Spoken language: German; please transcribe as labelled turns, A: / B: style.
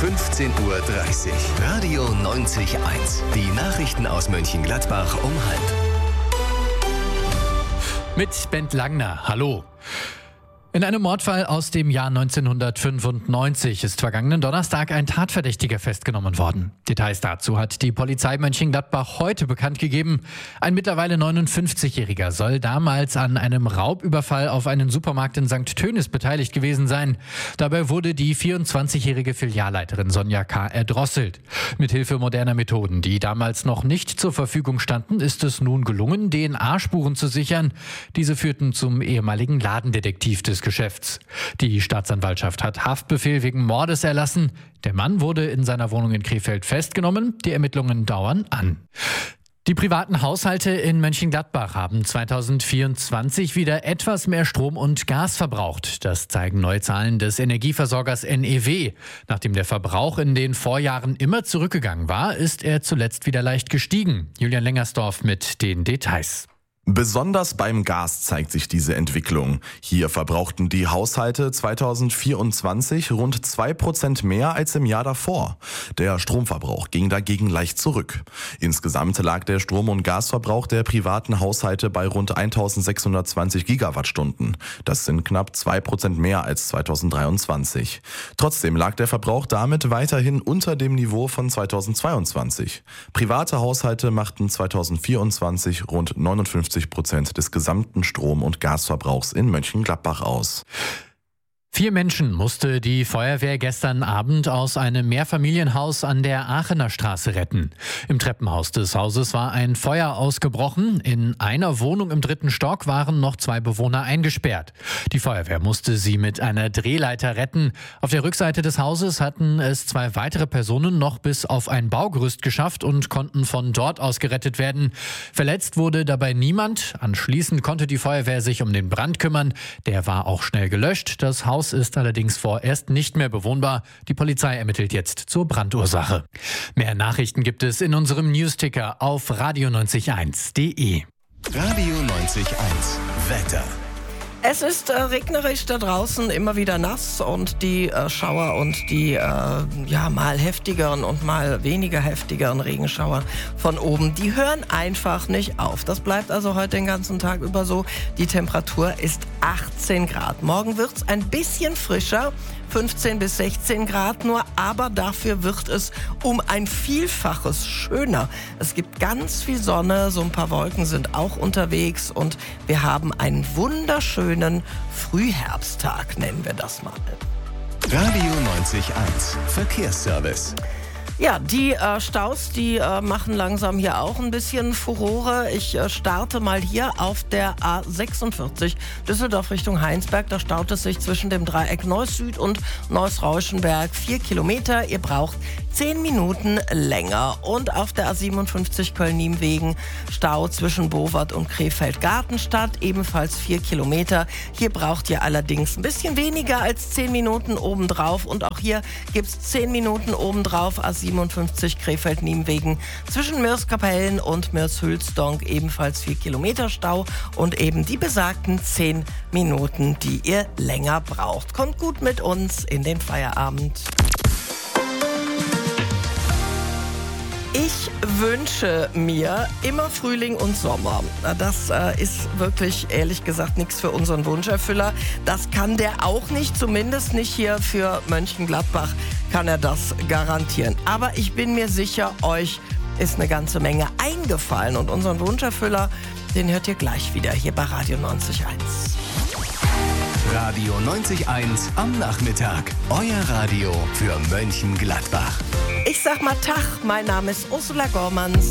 A: 15:30 Uhr. Radio 90.1. Die Nachrichten aus Mönchengladbach um 12:30.
B: Mit Bent Langner. Hallo. In einem Mordfall aus dem Jahr 1995 ist vergangenen Donnerstag ein Tatverdächtiger festgenommen worden. Details dazu hat die Polizei Mönchengladbach heute bekannt gegeben. Ein mittlerweile 59-Jähriger soll damals an einem Raubüberfall auf einen Supermarkt in St. Tönis beteiligt gewesen sein. Dabei wurde die 24-jährige Filialleiterin Sonja K. erdrosselt. Mithilfe moderner Methoden, die damals noch nicht zur Verfügung standen, ist es nun gelungen, DNA-Spuren zu sichern. Diese führten zum ehemaligen Ladendetektiv des Geschäfts. Die Staatsanwaltschaft hat Haftbefehl wegen Mordes erlassen. Der Mann wurde in seiner Wohnung in Krefeld festgenommen. Die Ermittlungen dauern an. Die privaten Haushalte in Mönchengladbach haben 2024 wieder etwas mehr Strom und Gas verbraucht. Das zeigen neue Zahlen des Energieversorgers NEW. Nachdem der Verbrauch in den Vorjahren immer zurückgegangen war, ist er zuletzt wieder leicht gestiegen. Julian Lengersdorf mit den Details.
C: Besonders beim Gas zeigt sich diese Entwicklung. Hier verbrauchten die Haushalte 2024 rund 2% mehr als im Jahr davor. Der Stromverbrauch ging dagegen leicht zurück. Insgesamt lag der Strom- und Gasverbrauch der privaten Haushalte bei rund 1620 Gigawattstunden. Das sind knapp 2% mehr als 2023. Trotzdem lag der Verbrauch damit weiterhin unter dem Niveau von 2022. Private Haushalte machten 2024 rund 59% des gesamten Strom- und Gasverbrauchs in Mönchengladbach aus.
B: 4 Menschen musste die Feuerwehr gestern Abend aus einem Mehrfamilienhaus an der Aachener Straße retten. Im Treppenhaus des Hauses war ein Feuer ausgebrochen. In einer Wohnung im 3. Stock waren noch 2 Bewohner eingesperrt. Die Feuerwehr musste sie mit einer Drehleiter retten. Auf der Rückseite des Hauses hatten es 2 weitere Personen noch bis auf ein Baugerüst geschafft und konnten von dort aus gerettet werden. Verletzt wurde dabei niemand. Anschließend konnte die Feuerwehr sich um den Brand kümmern. Der war auch schnell gelöscht. Das Haus ist allerdings vorerst nicht mehr bewohnbar. Die Polizei ermittelt jetzt zur Brandursache. Mehr Nachrichten gibt es in unserem Newsticker auf radio901.de.
A: Radio 90.1. Wetter.
D: Es ist regnerisch da draußen, immer wieder nass und die Schauer und die mal heftigeren und mal weniger heftigeren Regenschauer von oben, die hören einfach nicht auf. Das bleibt also heute den ganzen Tag über so. Die Temperatur ist 18 Grad. Morgen wird es ein bisschen frischer, 15 bis 16 Grad nur, aber dafür wird es um ein Vielfaches schöner. Es gibt ganz viel Sonne, so ein paar Wolken sind auch unterwegs und wir haben einen wunderschönen Frühherbsttag, nennen wir das mal.
A: Radio 90.1. Verkehrsservice.
D: Ja, die Staus, die machen langsam hier auch ein bisschen Furore. Ich starte mal hier auf der A46 Düsseldorf Richtung Heinsberg. Da staut es sich zwischen dem Dreieck Neuss Süd und Neuss Rauschenberg 4 Kilometer. Ihr braucht 10 Minuten länger. Und auf der A57 Köln-Nienwegen Stau zwischen Bowart und Krefeld-Gartenstadt, ebenfalls 4 Kilometer. Hier braucht ihr allerdings ein bisschen weniger als 10 Minuten obendrauf. Und auch hier gibt es 10 Minuten obendrauf. A57 Krefeld-Nienwegen zwischen Mörskapellen und Mörs-Hülsdonk ebenfalls 4 Kilometer Stau und eben die besagten 10 Minuten, die ihr länger braucht. Kommt gut mit uns in den Feierabend. Ich wünsche mir immer Frühling und Sommer. Das ist wirklich, ehrlich gesagt, nichts für unseren Wunscherfüller. Das kann der auch nicht, zumindest nicht hier für Mönchengladbach kann er das garantieren. Aber ich bin mir sicher, euch ist eine ganze Menge eingefallen. Und unseren Wunscherfüller, den hört ihr gleich wieder hier bei Radio 90.1.
A: Radio 90.1 am Nachmittag. Euer Radio für Mönchengladbach.
D: Ich sag mal Tag, mein Name ist Ursula Gormanns.